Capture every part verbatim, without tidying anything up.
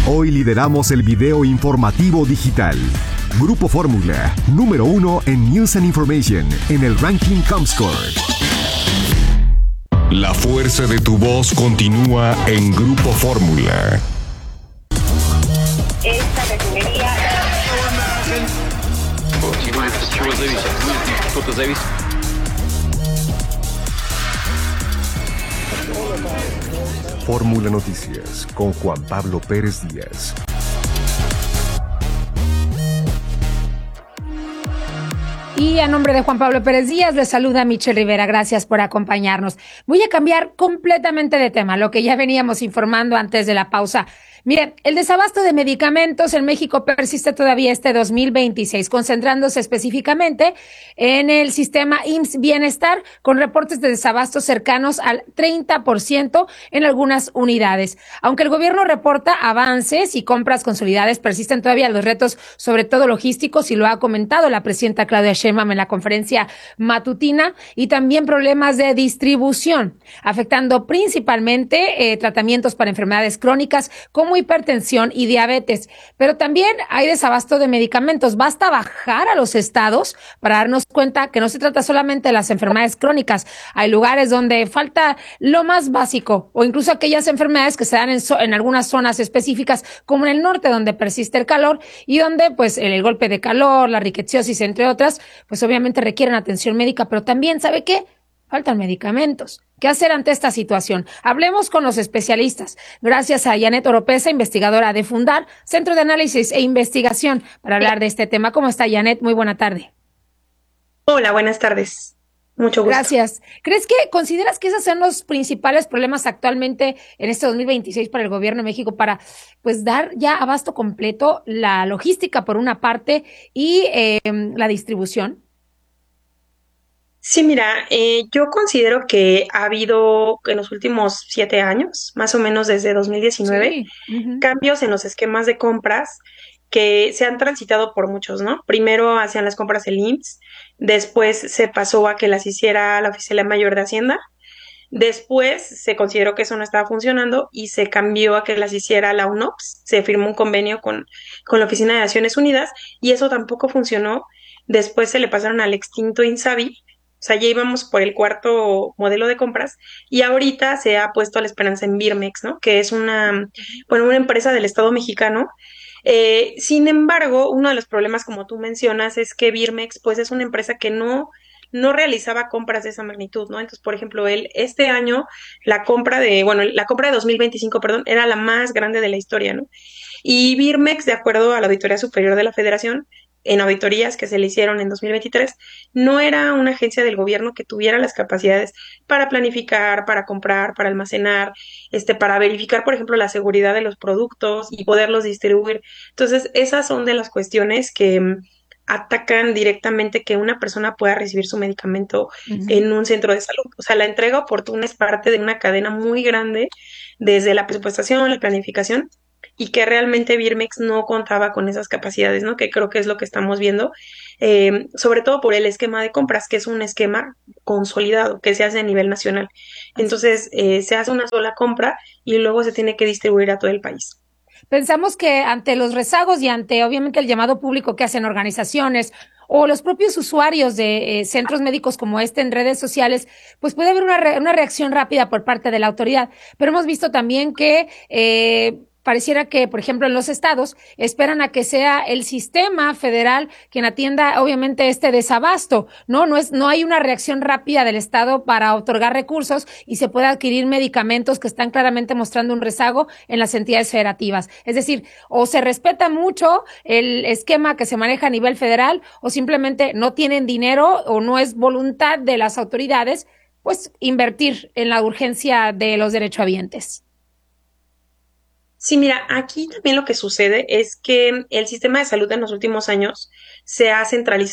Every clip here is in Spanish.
Hoy lideramos el video informativo digital. Grupo Fórmula, número uno en News and Information en el ranking Comscore. La fuerza de tu voz continúa en Grupo Fórmula. Esta refinería... Fórmula Noticias con Juan Pablo Pérez Díaz. Y a nombre de Juan Pablo Pérez Díaz, les saluda Michelle Rivera. Gracias por acompañarnos. Voy a cambiar completamente de tema, lo que ya veníamos informando antes de la pausa. Mire, el desabasto de medicamentos en México persiste todavía este dos mil veintiséis, concentrándose específicamente en el sistema I M S S Bienestar, con reportes de desabasto cercanos al treinta por ciento en algunas unidades. Aunque el gobierno reporta avances y compras consolidadas, persisten todavía los retos, sobre todo logísticos, y lo ha comentado la presidenta Claudia Sheinbaum en la conferencia matutina, y también problemas de distribución, afectando principalmente eh, tratamientos para enfermedades crónicas como hipertensión y diabetes, pero también hay desabasto de medicamentos. Basta bajar a los estados para darnos cuenta que no se trata solamente de las enfermedades crónicas. Hay lugares donde falta lo más básico, o incluso aquellas enfermedades que se dan en, so en algunas zonas específicas, como en el norte, donde persiste el calor y donde pues el, el golpe de calor, la riqueciosis, entre otras, pues obviamente requieren atención médica, pero también, ¿sabe qué? Faltan medicamentos. ¿Qué hacer ante esta situación? Hablemos con los especialistas. Gracias a Janet Oropesa, investigadora de Fundar, Centro de Análisis e Investigación, para hablar de este tema. ¿Cómo está, Janet? Muy buena tarde. Hola, buenas tardes. Mucho gusto. Gracias. ¿Crees que consideras que esos son los principales problemas actualmente en este dos mil veintiséis para el gobierno de México, para pues dar ya abasto completo, la logística por una parte y eh, la distribución? Sí, mira, eh, yo considero que ha habido en los últimos siete años, más o menos desde dos mil diecinueve, Sí. Uh-huh. cambios en los esquemas de compras que se han transitado por muchos, ¿no? Primero hacían las compras el I M S S, después se pasó a que las hiciera la Oficialía Mayor de Hacienda, después se consideró que eso no estaba funcionando y se cambió a que las hiciera la U N O P S, se firmó un convenio con, con la Oficina de Naciones Unidas y eso tampoco funcionó. Después se le pasaron al extinto INSABI. O sea, ya íbamos por el cuarto modelo de compras y ahorita se ha puesto la esperanza en Birmex, ¿no? Que es una, bueno, una empresa del Estado mexicano. Eh, sin embargo, uno de los problemas, como tú mencionas, es que Birmex, pues, es una empresa que no, no realizaba compras de esa magnitud, ¿no? Entonces, por ejemplo, él, este año, la compra de, bueno, la compra de dos mil veinticinco, perdón, era la más grande de la historia, ¿no? Y Birmex, de acuerdo a la Auditoría Superior de la Federación, en auditorías que se le hicieron en dos mil veintitrés, no era una agencia del gobierno que tuviera las capacidades para planificar, para comprar, para almacenar, este, para verificar, por ejemplo, la seguridad de los productos y poderlos distribuir. Entonces, esas son de las cuestiones que mm, atacan directamente que una persona pueda recibir su medicamento Uh-huh. en un centro de salud. O sea, la entrega oportuna es parte de una cadena muy grande desde la presupuestación, la planificación, y que realmente Birmex no contaba con esas capacidades, ¿no? Que creo que es lo que estamos viendo, eh, sobre todo por el esquema de compras, que es un esquema consolidado, que se hace a nivel nacional. Entonces, eh, se hace una sola compra y luego se tiene que distribuir a todo el país. Pensamos que ante los rezagos y ante, obviamente, el llamado público que hacen organizaciones o los propios usuarios de eh, centros médicos como este en redes sociales, pues puede haber una, re una reacción rápida por parte de la autoridad. Pero hemos visto también que eh, pareciera que, por ejemplo, en los estados esperan a que sea el sistema federal quien atienda, obviamente, este desabasto, ¿no? No es, no hay una reacción rápida del estado para otorgar recursos y se puede adquirir medicamentos que están claramente mostrando un rezago en las entidades federativas. Es decir, o se respeta mucho el esquema que se maneja a nivel federal, o simplemente no tienen dinero o no es voluntad de las autoridades, pues, invertir en la urgencia de los derechohabientes. Sí, mira, aquí también lo que sucede es que el sistema de salud en los últimos años se ha centralizado.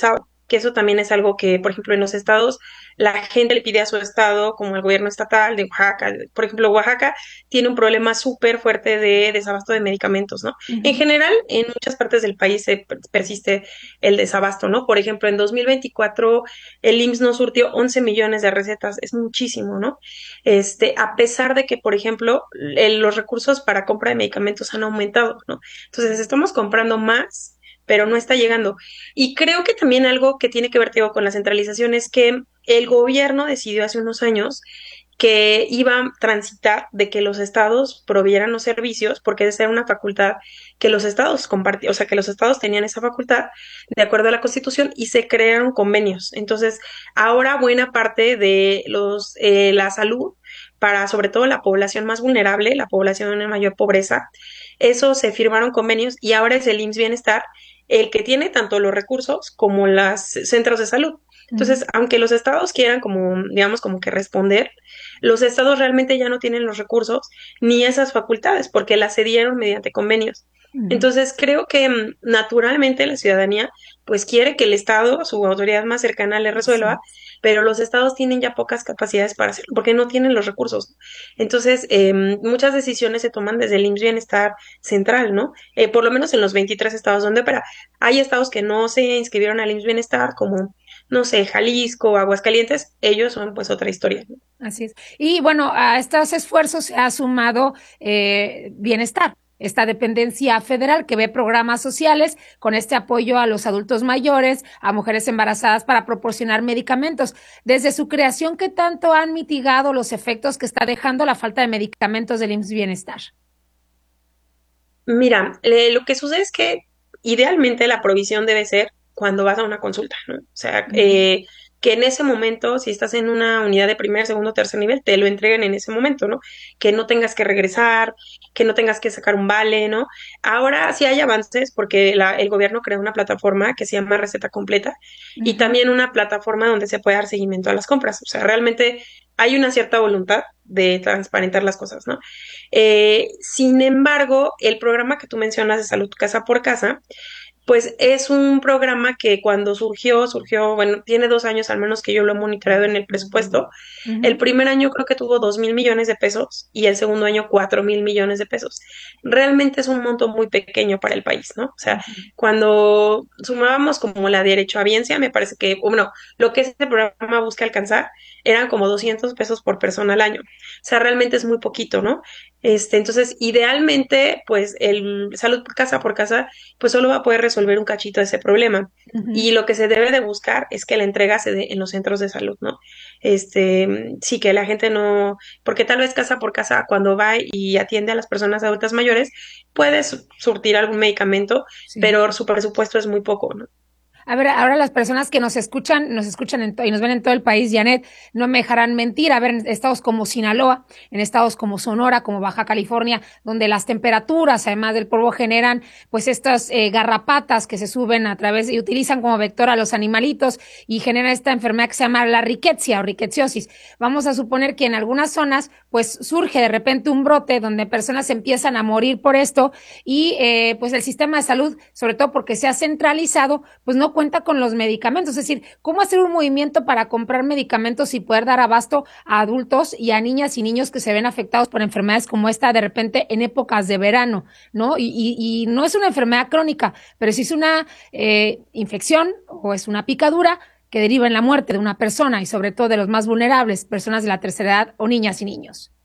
que eso también es algo que, por ejemplo, en los estados, la gente le pide a su estado, como el gobierno estatal de Oaxaca. Por ejemplo, Oaxaca tiene un problema súper fuerte de desabasto de medicamentos, ¿no? En Ujú. general, en muchas partes del país se persiste el desabasto, ¿no? Por ejemplo, en dos mil veinticuatro el I M S S no surtió once millones de recetas, es muchísimo, ¿no? Este, a pesar de que, por ejemplo, el- los recursos para compra de medicamentos han aumentado, ¿no? Entonces, estamos comprando más, pero no está llegando. Y creo que también algo que tiene que ver, te digo, con la centralización es que el gobierno decidió hace unos años que iba a transitar de que los estados provieran los servicios, porque esa era una facultad que los estados compartían, o sea, que los estados tenían esa facultad de acuerdo a la Constitución y se crearon convenios. Entonces, ahora buena parte de los eh, la salud para sobre todo la población más vulnerable, la población de mayor pobreza, eso se firmaron convenios y ahora es el I M S S Bienestar el que tiene tanto los recursos como los centros de salud. Ujú. Entonces, aunque los estados quieran como, digamos, como que responder, los estados realmente ya no tienen los recursos ni esas facultades porque las cedieron mediante convenios. Ujú. Entonces, creo que mm, naturalmente la ciudadanía pues quiere que el estado, su autoridad más cercana le Sí. resuelva, pero los estados tienen ya pocas capacidades para hacerlo porque no tienen los recursos. Entonces, eh, muchas decisiones se toman desde el I M S S Bienestar central, ¿no? Eh, por lo menos en los veintitrés estados donde opera. Hay estados que no se inscribieron al I M S S Bienestar, como, no sé, Jalisco, Aguascalientes, ellos son pues otra historia, ¿no? Así es. Y bueno, a estos esfuerzos se ha sumado eh, Bienestar, esta dependencia federal que ve programas sociales con este apoyo a los adultos mayores, a mujeres embarazadas para proporcionar medicamentos. Desde su creación, ¿qué tanto han mitigado los efectos que está dejando la falta de medicamentos del I M S S Bienestar? Mira, eh, lo que sucede es que idealmente la provisión debe ser cuando vas a una consulta, ¿no? O sea, Ujú. eh, que en ese momento, si estás en una unidad de primer, segundo, tercer nivel, te lo entreguen en ese momento, ¿no? Que no tengas que regresar, que no tengas que sacar un vale, ¿no? Ahora sí hay avances porque la- el gobierno creó una plataforma que se llama Receta Completa y Ujú. también una plataforma donde se puede dar seguimiento a las compras. O sea, realmente hay una cierta voluntad de transparentar las cosas, ¿no? Eh, sin embargo, el programa que tú mencionas de salud casa por casa, pues es un programa que cuando surgió, surgió, bueno, tiene dos años al menos que yo lo he monitoreado en el presupuesto. El Ujú. primer año creo que tuvo dos mil millones de pesos y el segundo año cuatro mil millones de pesos. Realmente es un monto muy pequeño para el país, ¿no? O sea, Ujú. cuando sumábamos como la derechohabiencia, me parece que, bueno, lo que este programa busca alcanzar eran como doscientos pesos por persona al año. O sea, realmente es muy poquito, ¿no? Este, entonces, idealmente, pues el salud casa por casa pues solo va a poder resolver un cachito de ese problema. Ujú. Y lo que se debe de buscar es que la entrega se dé en los centros de salud, ¿no? Este, sí, que la gente no, porque tal vez casa por casa, cuando va y atiende a las personas adultas mayores, puede su- surtir algún medicamento, Sí. pero su presupuesto es muy poco, ¿no? A ver, ahora las personas que nos escuchan, nos escuchan en to- y nos ven en todo el país, Janet, no me dejarán mentir. A ver, en estados como Sinaloa, en estados como Sonora, como Baja California, donde las temperaturas, además del polvo, generan pues estas eh, garrapatas que se suben a través y utilizan como vector a los animalitos y generan esta enfermedad que se llama la riquecia o riqueciosis. Vamos a suponer que en algunas zonas pues surge de repente un brote donde personas empiezan a morir por esto y eh, pues el sistema de salud, sobre todo porque se ha centralizado, pues no cuenta con los medicamentos. Es decir, ¿cómo hacer un movimiento para comprar medicamentos y poder dar abasto a adultos y a niñas y niños que se ven afectados por enfermedades como esta de repente en épocas de verano, ¿no? Y, y, y no es una enfermedad crónica, pero sí es una eh, infección o es una picadura que deriva en la muerte de una persona y sobre todo de los más vulnerables, personas de la tercera edad o niñas y niños.